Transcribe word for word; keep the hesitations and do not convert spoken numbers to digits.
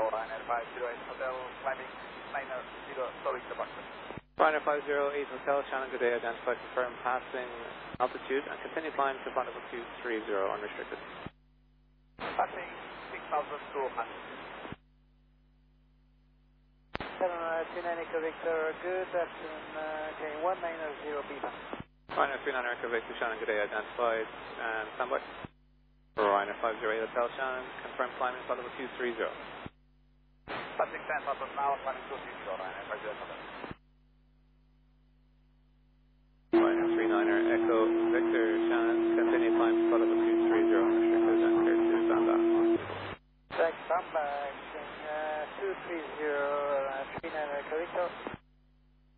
Ryanair five zero eight Hotel, climbing Niner zero, solid departure. Ryanair five zero eight Hotel, Shannon, good day, identified, confirm passing altitude and continue climb to Bravo two three zero, unrestricted. Passing six thousand two hundred. seven three nine Echo Victor, good afternoon, uh, okay, one nine zero Beta. Ryanair three nine Echo Victor, Shannon, good day, identified, and standby. Ryanair five zero eight Hotel, Shannon, confirm climbing Bravo two three zero. Passing ten thousand now, climbing two three zero, Ryanair five zero eight Hotel.